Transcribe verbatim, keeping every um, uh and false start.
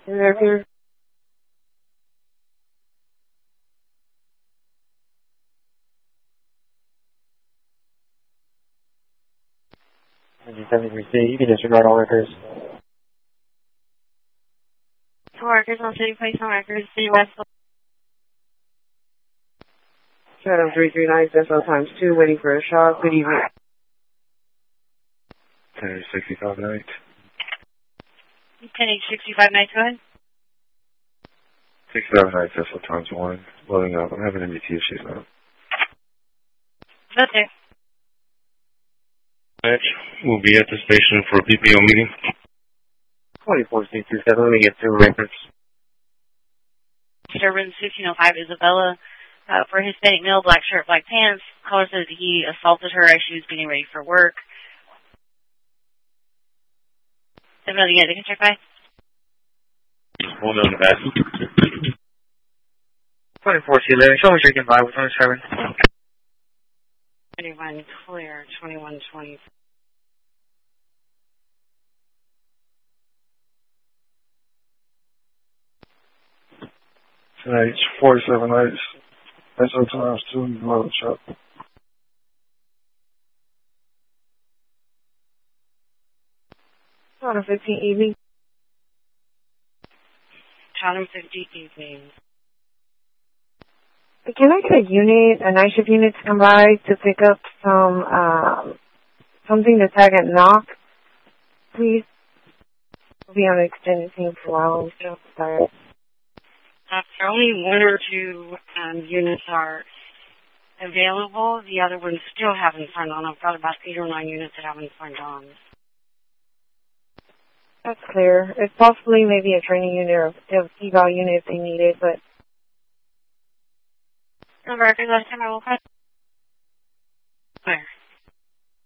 American. seventy-three C, you can disregard all records. All records on City Place, on records, City West. Chatham three three nine, Cecil times two, waiting for a shot. Good evening. ten sixty-five night. ten sixty-five night, go ahead. sixty-five night, Cecil times one. Loading up. I'm having M B T issues now. Okay. We'll be at the station for a P P O meeting. twenty-four C two seven, let me get two records. Disturbance fifteen oh five Isabella. Uh, for Hispanic male, black shirt, black pants. Caller says he assaulted her as she was getting ready for work. Another yeah, they can check by. Hold on the back. twenty-four C eleven, show me you can buy with one seven. twenty-one clear, twenty-one twenty. Tonight, forty-seven nights. S O times two, load shot. Chatham fifteen evening. Chatham fifty evening. Can I get a unit, a night shift unit to come by to pick up some, um, something to tag at knock, please? We'll be on an extended team for a while. I'm still tired. Uh, only one or two um, units are available. The other ones still haven't signed on. I've got about eight or nine units that haven't signed on. That's clear. It's possibly maybe a training unit or a eval unit if they need it, but... No record last time I woke up. Where?